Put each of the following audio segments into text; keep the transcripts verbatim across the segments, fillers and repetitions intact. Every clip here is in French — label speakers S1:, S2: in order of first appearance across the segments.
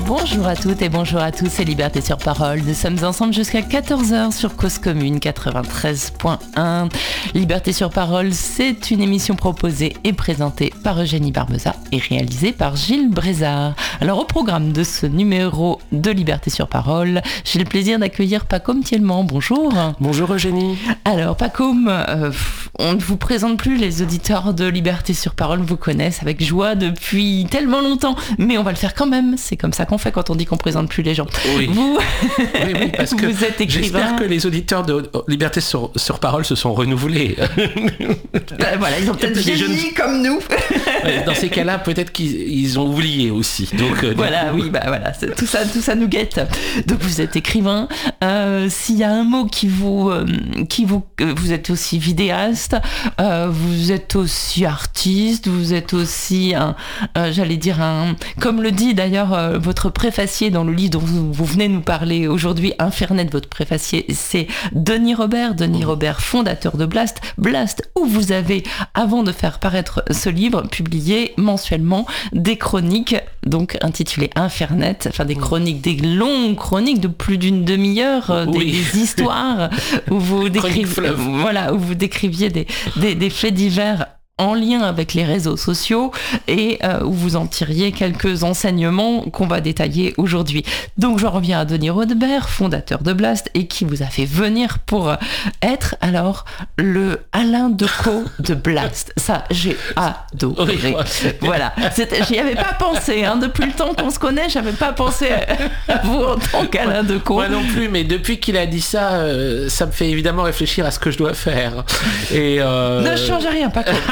S1: Bonjour à toutes et bonjour à tous, c'est Liberté sur Parole. Nous sommes ensemble jusqu'à quatorze heures sur Cause Commune quatre-vingt-treize point un. Liberté sur Parole, c'est une émission proposée et présentée par Eugénie Barbeza et réalisée par Gilles Brézard. Alors au programme de ce numéro de Liberté sur Parole, j'ai le plaisir d'accueillir Pacôme Thielman. Bonjour.
S2: Bonjour Eugénie.
S1: Alors Pacôme, euh, on ne vous présente plus, les auditeurs de Liberté sur Parole vous connaissent avec joie depuis tellement longtemps, mais on va le faire quand même, c'est comme ça qu'on fait quand on dit qu'on présente plus les gens.
S2: Oui,
S1: vous,
S2: oui, oui parce que
S1: vous êtes écrivain.
S2: J'espère que les auditeurs de Liberté sur, sur Parole se sont renouvelés.
S1: Ben voilà, ils ont peut-être vieilli jeunes... comme nous.
S2: Dans ces cas-là, peut-être qu'ils ils ont oublié aussi. Donc, euh,
S1: voilà, coup... oui, bah voilà, tout ça, tout ça nous guette. Donc vous êtes écrivain. Euh, s'il y a un mot qui vous, euh, qui vous, euh, vous êtes aussi vidéaste, euh, vous êtes aussi artiste, vous êtes aussi un, euh, j'allais dire un, comme le dit d'ailleurs euh, votre préfacier dans le livre dont vous, vous venez nous parler aujourd'hui, Infernet, votre préfacier, c'est Denis Robert, Denis mmh. Robert, fondateur de Blast, Blast, où vous avez, avant de faire paraître ce livre, publié mensuellement des chroniques, donc intitulées Infernet, enfin des chroniques, des longues chroniques de plus d'une demi-heure, euh, oui. des, des histoires où vous décrivez, voilà, où vous décriviez des, des, des faits divers en lien avec les réseaux sociaux et euh, où vous en tiriez quelques enseignements qu'on va détailler aujourd'hui. Donc je reviens à Denis Robert, fondateur de Blast et qui vous a fait venir pour être alors le Alain Decaux de Blast. Ça, j'ai adoré. Oui, voilà, j'y avais pas pensé, hein. Depuis le temps qu'on se connaît, j'avais pas pensé à vous en tant qu'Alain Decaux.
S2: Moi non plus, mais depuis qu'il a dit ça, euh, ça me fait évidemment réfléchir à ce que je dois faire. Et euh...
S1: Ne change rien, pas comme.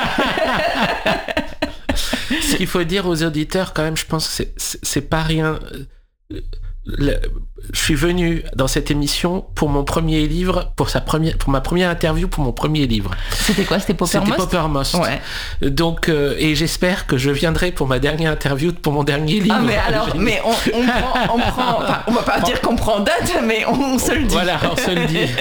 S2: Ce qu'il faut dire aux auditeurs quand même, je pense que c'est, c'est, c'est pas rien. Le, je suis venu dans cette émission pour mon premier livre, pour sa première, pour ma première interview pour mon premier livre.
S1: C'était quoi? C'était Poppermost?
S2: C'était Poppermost.
S1: Ouais.
S2: Donc, euh, et j'espère que je viendrai pour ma dernière interview pour mon dernier livre.
S1: Ah mais alors, mais on, on prend, on prend, enfin, on va pas dire qu'on prend date, mais on, on se le dit.
S2: Voilà, on se le dit.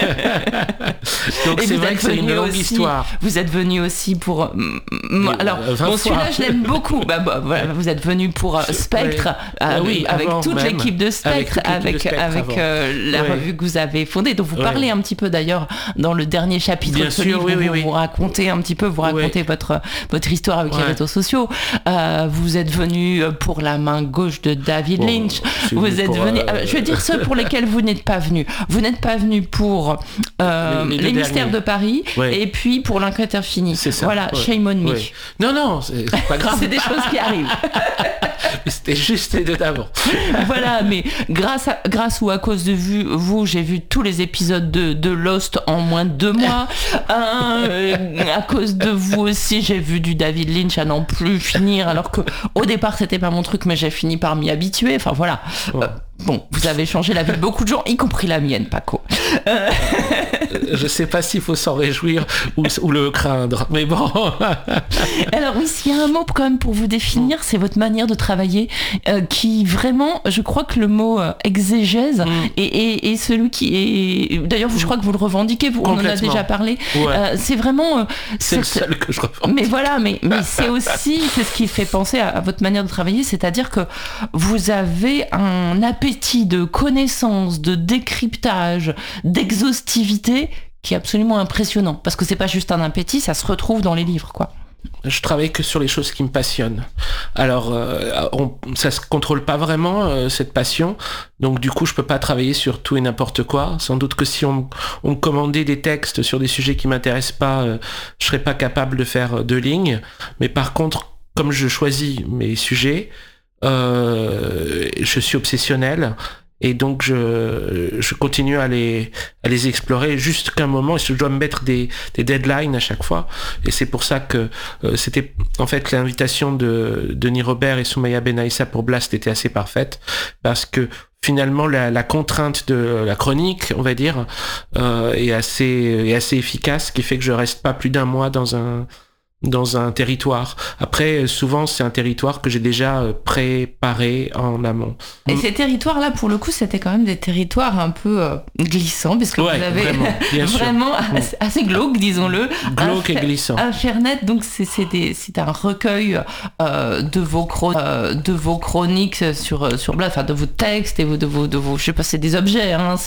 S2: Donc et c'est vrai que c'est une longue
S1: aussi,
S2: histoire.
S1: Vous êtes venu aussi pour, m- alors, bon, celui-là je l'aime beaucoup. Bah, bah, voilà, vous êtes venu pour euh, Spectre, ouais.
S2: ah,
S1: avec,
S2: oui,
S1: avec toute
S2: même.
S1: l'équipe de Spectre, avec, avec, avec euh, la ouais. revue que vous avez fondée. Donc vous ouais. parlez un petit peu d'ailleurs dans le dernier chapitre
S2: Bien
S1: de ce
S2: sûr,
S1: livre,
S2: oui,
S1: où
S2: oui,
S1: vous,
S2: oui.
S1: vous racontez un petit peu, vous racontez ouais. votre, votre histoire avec ouais. les réseaux sociaux. Euh, vous êtes venu pour la main gauche de David bon, Lynch. Vous êtes venu, euh, je vais dire ceux pour lesquels vous n'êtes pas venu. Vous n'êtes pas venu pour euh, les, les, les mystères de Paris ouais. et puis pour l'enquête infinie.
S2: C'est ça.
S1: Voilà,
S2: ouais.
S1: Shame on me.
S2: Ouais. Non, non, c'est pas grave.
S1: C'est des choses qui arrivent.
S2: Mais c'était juste les deux d'avant.
S1: Voilà, mais grâce, à, grâce ou à cause de vous, vous, j'ai vu tous les épisodes de, de Lost en moins de deux mois. euh, à cause de vous aussi, j'ai vu du David Lynch à n'en plus finir, alors que au départ, c'était pas mon truc, mais j'ai fini par m'y habituer. Enfin voilà. Ouais. Euh, bon, vous avez changé la vie de beaucoup de gens, y compris la mienne, Paco. Euh...
S2: Je sais pas s'il faut s'en réjouir ou, ou le craindre, mais bon.
S1: Alors oui, s'il y a un mot quand même pour vous définir, c'est votre manière de travailler, euh, qui vraiment, je crois que le mot euh, exégèse mm. est, est, est celui qui est... D'ailleurs, je crois que vous le revendiquez, vous, on en a déjà parlé. Ouais. Euh, c'est vraiment... Euh,
S2: c'est
S1: cette...
S2: le seul que je revendique.
S1: Mais voilà, mais, mais c'est aussi, c'est ce qui fait penser à, à votre manière de travailler, c'est-à-dire que vous avez un appétit de connaissance, de décryptage, d'exhaustivité qui est absolument impressionnant, parce que c'est pas juste un appétit, ça se retrouve dans les livres, quoi.
S2: Je travaille que sur les choses qui me passionnent. Alors, euh, on, ça se contrôle pas vraiment, euh, cette passion. Donc, du coup, je peux pas travailler sur tout et n'importe quoi. Sans doute que si on, on me commandait des textes sur des sujets qui m'intéressent pas, euh, je serais pas capable de faire deux lignes. Mais par contre, comme je choisis mes sujets, euh, je suis obsessionnel. Et donc, je, je continue à les, à les explorer jusqu'à un moment, je dois me mettre des, des deadlines à chaque fois. Et c'est pour ça que euh, c'était, en fait, l'invitation de Denis Robert et Soumaïa Benaïssa pour Blast était assez parfaite, parce que finalement, la, la contrainte de la chronique, on va dire, euh, est assez, est assez efficace, ce qui fait que je reste pas plus d'un mois dans un, dans un territoire. Après, souvent, c'est un territoire que j'ai déjà préparé en amont.
S1: Et ces territoires-là, pour le coup, c'était quand même des territoires un peu euh, glissants, puisque
S2: ouais,
S1: vous avez
S2: vraiment,
S1: vraiment assez, assez glauque, disons-le.
S2: Glauque et glissant.
S1: Un Fernet, donc c'est, c'est, des, c'est un recueil euh, de, vos chron- euh, de vos chroniques sur, sur Blast, enfin de vos textes et de vos, de vos, je sais pas, c'est des objets, hein,